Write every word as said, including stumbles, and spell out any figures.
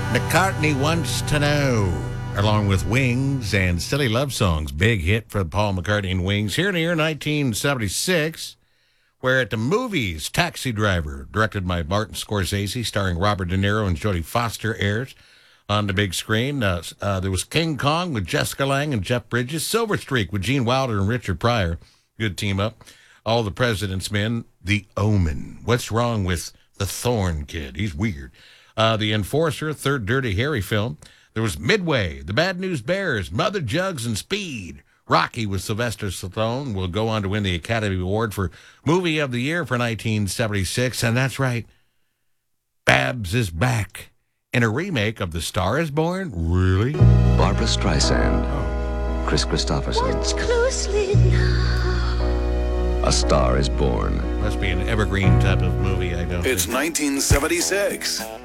McCartney Wants to Know, along with Wings and Silly Love Songs. Big hit for Paul McCartney and Wings. Here in the year nineteen seventy-six, where at the movies, Taxi Driver, directed by Martin Scorsese, starring Robert De Niro and Jodie Foster, airs on the big screen. Uh, uh, there was King Kong with Jessica Lange and Jeff Bridges. Silver Streak with Gene Wilder and Richard Pryor. Good team up. All the President's Men. The Omen. What's wrong with the Thorn Kid? He's weird. Uh, the Enforcer, third Dirty Harry film. There was Midway, The Bad News Bears, Mother Jugs, and Speed. Rocky with Sylvester Stallone will go on to win the Academy Award for Movie of the Year for nineteen seventy-six. And that's right, Babs is back in a remake of The Star is Born. Really? Barbara Streisand. Oh. Chris Christopherson. Watch closely now. A Star is Born. Must be an evergreen type of movie, I know. It's nineteen seventy-six.